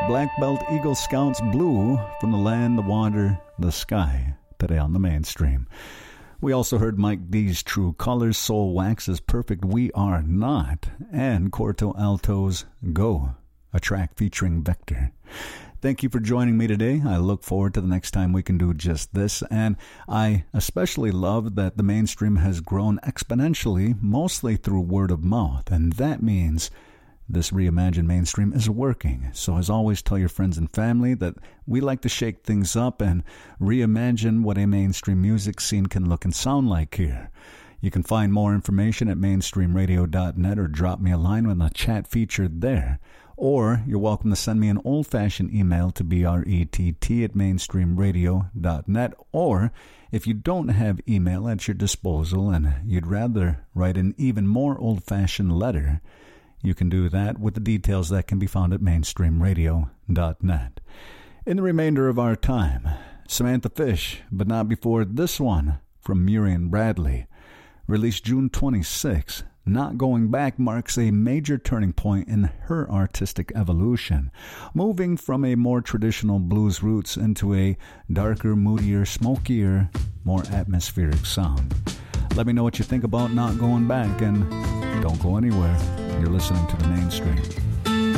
Black Belt Eagle Scouts Blue from the Land, the Water, the Sky, today on the Mainstream. We also heard Mike D's True Colors, Soul Wax's Perfect We Are Not, and Corto Alto's Go, a track featuring Vector. Thank you for joining me today. I look forward to the next time we can do just this, and I especially love that the Mainstream has grown exponentially, mostly through word of mouth, and that means this reimagined Mainstream is working. So as always, tell your friends and family that we like to shake things up and reimagine what a mainstream music scene can look and sound like here. You can find more information at mainstreamradio.net or drop me a line with the chat feature there. Or you're welcome to send me an old-fashioned email to brett@mainstreamradio.net. Or if you don't have email at your disposal and you'd rather write an even more old-fashioned letter, you can do that with the details that can be found at mainstreamradio.net. In the remainder of our time, Samantha Fish, but not before this one from Murian Bradley. Released June 26, Not Going Back marks a major turning point in her artistic evolution, moving from a more traditional blues roots into a darker, moodier, smokier, more atmospheric sound. Let me know what you think about Not Going Back, and don't go anywhere. You're listening to the Mainstream.